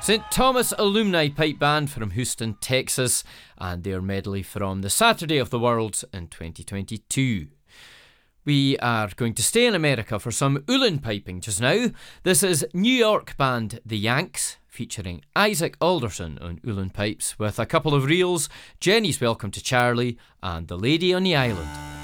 St. Thomas Alumni Pipe Band from Houston, Texas, and their medley from the Saturday of the World in 2022. We are going to stay in America for some Ulan piping just now. This is New York band The Yanks, featuring Isaac Alderson on Ulan pipes, with a couple of reels, Jenny's Welcome to Charlie and The Lady on the Island.